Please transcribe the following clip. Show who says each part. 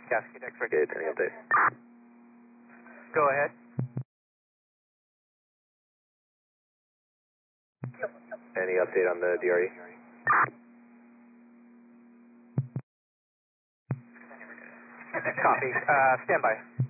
Speaker 1: Cascade X-ray.
Speaker 2: Okay, any update?
Speaker 1: Go ahead.
Speaker 2: Any update on the DRE?
Speaker 1: Copy. Stand by.